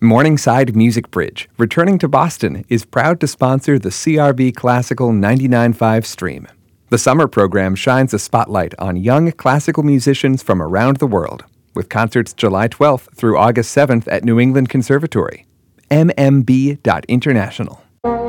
Morningside Music Bridge, returning to Boston, is proud to sponsor the CRB Classical 99.5 stream. The summer program shines a spotlight on young classical musicians from around the world, with concerts July 12th through August 7th at New England Conservatory. mmb.international.